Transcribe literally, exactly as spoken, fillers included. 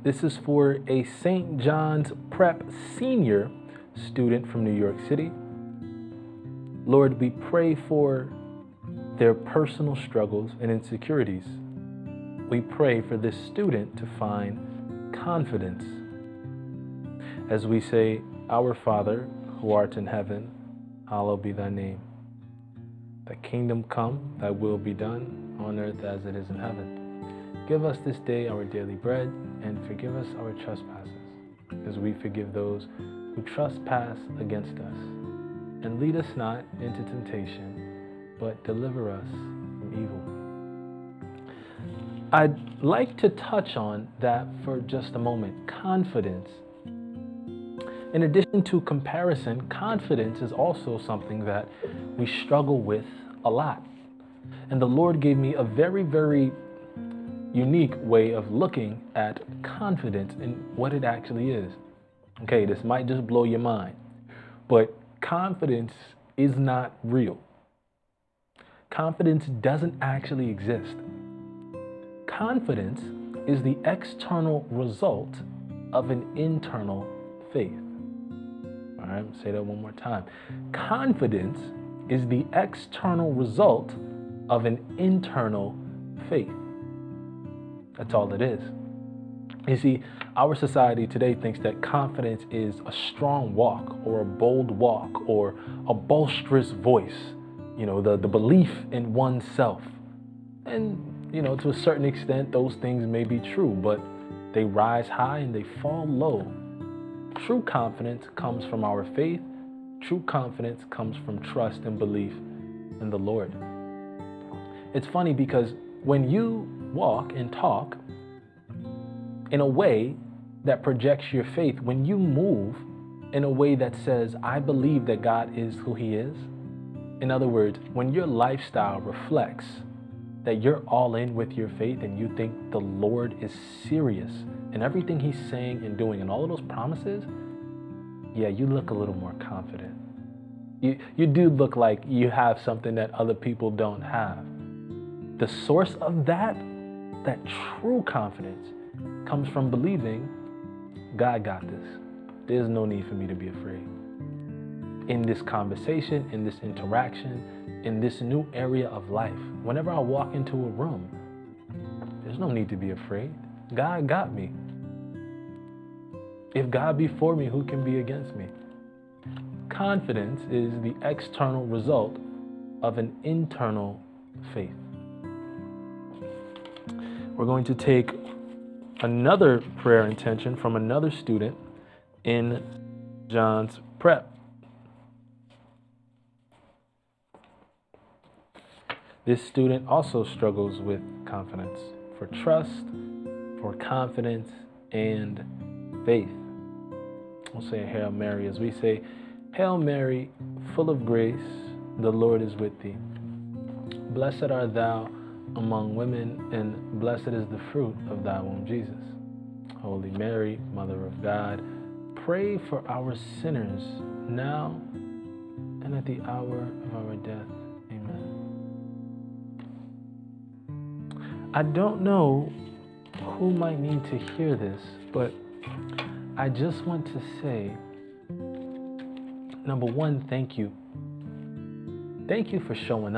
This is for a Saint John's Prep senior student from New York City. Lord, we pray for their personal struggles and insecurities. We pray for this student to find confidence. As we say, Our Father, who art in heaven, hallowed be thy name. Thy kingdom come, thy will be done, on earth as it is in heaven. Give us this day our daily bread, and forgive us our trespasses, as we forgive those who trespass against us. And lead us not into temptation, but deliver us from evil. I'd like to touch on that for just a moment. Confidence. In addition to comparison, confidence is also something that we struggle with a lot. And the Lord gave me a very, very unique way of looking at confidence and what it actually is. Okay, this might just blow your mind, but confidence is not real. Confidence doesn't actually exist. Confidence is the external result of an internal faith. All right, say that one more time. Confidence is the external result of an internal faith. That's all it is. You see, our society today thinks that confidence is a strong walk or a bold walk or a boisterous voice, you know, the, the belief in oneself. And, you know, to a certain extent, those things may be true, but they rise high and they fall low. True confidence comes from our faith. True confidence comes from trust and belief in the Lord. It's funny because when you walk and talk in a way that projects your faith, when you move in a way that says, I believe that God is who he is, in other words, when your lifestyle reflects that you're all in with your faith and you think the Lord is serious in everything he's saying and doing and all of those promises, yeah, you look a little more confident. You, you do look like you have something that other people don't have. The source of that, that true confidence, comes from believing God got this. There's no need for me to be afraid. In this conversation, in this interaction, in this new area of life, whenever I walk into a room, there's no need to be afraid. God got me. If God be for me, who can be against me? Confidence is the external result of an internal faith. We're going to take another prayer intention from another student in John's Prep. This student also struggles with confidence, for trust, for confidence, and faith. We'll say a Hail Mary as we say, Hail Mary, full of grace, the Lord is with thee. Blessed art thou among women, and blessed is the fruit of thy womb, Jesus. Holy Mary, Mother of God, pray for our sinners now and at the hour of our death. Amen. I don't know who might need to hear this, but I just want to say, number one, thank you. Thank you for showing up.